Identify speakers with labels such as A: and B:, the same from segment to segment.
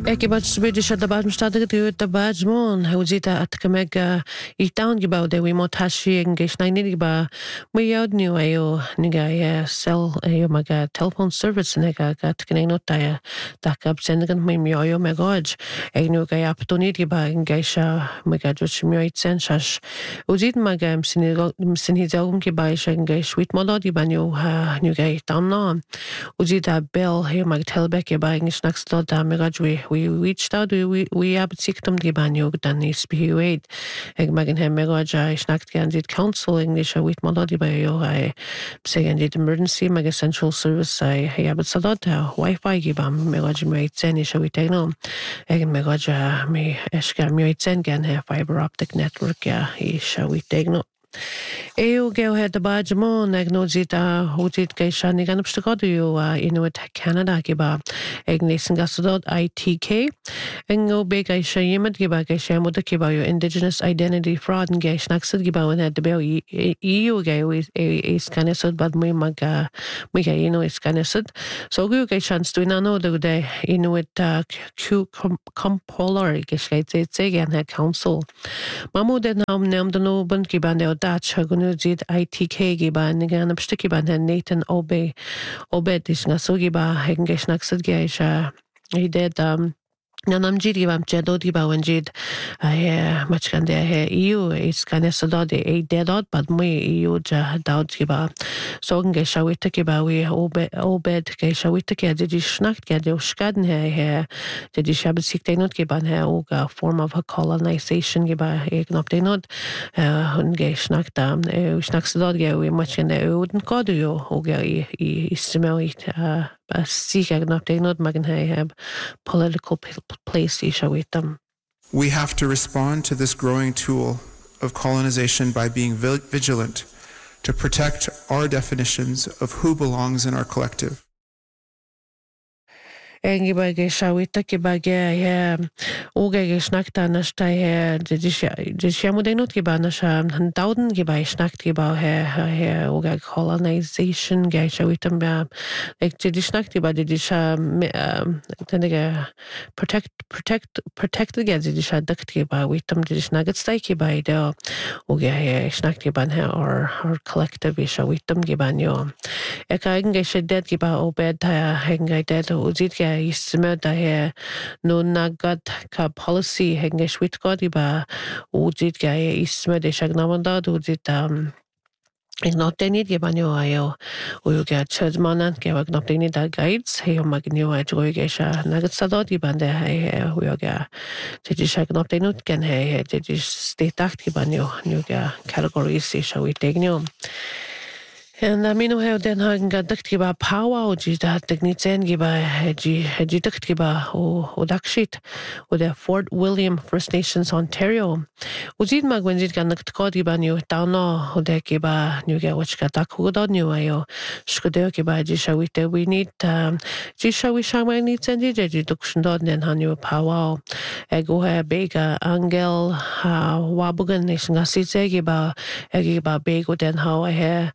A: Ekibats British at the bottom started to the badge moon, Hosita at Kamega, eat down about the Wimotashi and Gish Niniba. We out new Ayo, Nigaya, sell a maga telephone service nega got Kanotaya, Dakab Sendigan Mimio Megoj, a new guy opportunity by Gaisha, Megajuch Muit Senshash, Uzit Magam Sinizum Gibai Shangai, sweet Molody Banyo, new guy down on. Uzita Bell, here Mag Telbeck buying snacks to Megajwe. We reached out, we have siktum di banyo dan is BU8. Eg magen hem megaja snackt gan dit council English with molodi bayo I say dit emergency mag essential service I have sadot Wi-Fi gibam megaj mi itzen we take no. Eg megaja mi eska mi itzen gan fiber optic network we take no. EU geo had the badge mon agnozita hotit gaishani ganupstagadu Inuit Canada giba Agnes Gasodot ITK Engo big Aisha Yimad giba Gaishamud giba your indigenous identity fraud and Gaishnaxid giba and at the bell EU gay is canisud but me maga is canisud so go gaishans to nano the day Inuit Q compolar gishate again had council Mamu then nam the no bun giban Dutch Hagunuzid ITK giba nigan abstikiban Nathan Obed is nasugiba Hengeshnaxid Gaisha he did Nanam Jidibam Jedodiba when Jid much can there EU is canesododi a deadot but me EU doubt giba so gesha we take about we obed gesha we take did you schnacht get your skaden here did you shabbat sick not giban here oga form of a colonization giba ignop de not gesnacht schnaxodod we much in the wouldn't go do you oga smell it seek not de not magen have political place with them.
B: We have to respond to this growing tool of colonization by being vigilant to protect our definitions of who belongs in our collective.
A: Engi bage shawita ki bage oga gesnakta nashta dishamu de not giba nasha dauden giba schnakt giba oga colonization ge shawitam ba ek dishnakt giba disha protect the ge disha dakt giba witam dishnagit stay giba de oga schnakt giba or collective shawitam giba nyo eka engi shedet giba obed hengai dead uzit isme daher no nagat ka policy hengesh with godiba udit gaye isme de shagnamanda udit not they need gibanyo ayo we get churchmanan gevak not they need that guides he magnio ajoy gesha nagat sadot gibande we ga did shag not they not can he did state act gibanyo new ga categories shall we take new and I mean, how then I got dictiba power, or just that technitzen giba, hedgy dictiba, or duck shit, with the Fort William First Nations, Ontario. Uzid magwenzit gan dictiba new down no, or de giba, new get which got duck who don't new ayo, scudo giba, jishawite, we need, jishawisha needs and deduction dot then hanu power. Ego ha bega, angel, wabugan nation gasitze giba, egiba bego then how I hear.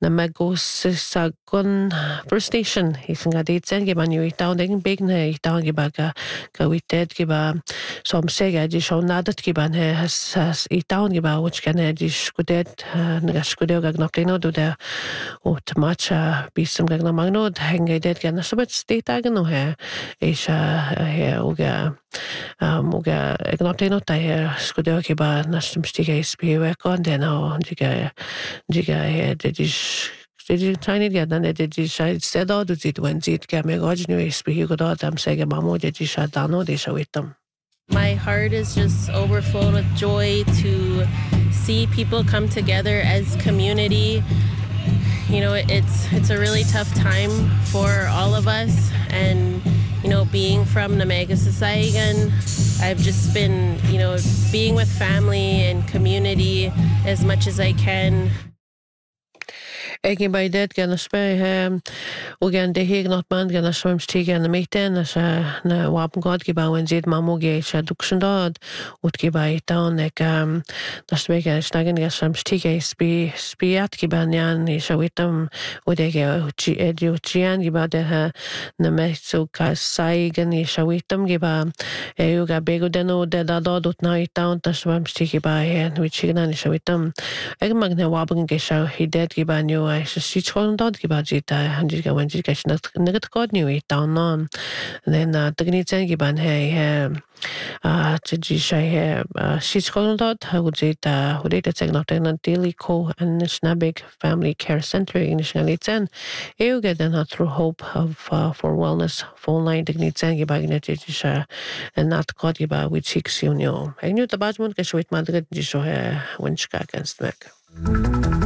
A: Magos First Nation isn't a date and give a new town and big nay down gibaga go with dead giba some sega dish on that giban has a town giba which can dish good dead nagaskudo gagnokino do there or to match be some gagnamagno hang a dead gan so but state agano hair isha hair uga ignotino here skudo giba nastum stiga sp work on then how diga here did you tiny get and did you said all the it when it came a god new speak good I'm saying mamo did you shut down all this with them.
C: My heart is just overflowed with joy to see people come together as community. You know, it's a really tough time for all of us, and you know, being from Namega I've just been, you know, being with family and community as much as I can.
A: Egen bij dit gan spe o gan de heg not man gan swimstig gan de meten as na wapen god gebouwen zit mamoge sa duksendad ut gebei down ek das wegen snagen gan swimstig spiat gebanyan is witam o de ge geba de na me so ka sai gan is witam geba eu ga bego deno de da dot night down das swimstig gebei which chigan is witam ek magne wapen ge sa he dead gebanyo she told dad about it. Hundred go when she gets not god knew it down on. And then the gnitsen giban hey to say she's called dad how would it would it take not in daily co and Snabig Family Care Center in Schnalitzen. You get then through hope of for wellness phone line the gnitsen gibagnet and not god giba with 6 you. I knew the badmon get with Madrid so when against Mac.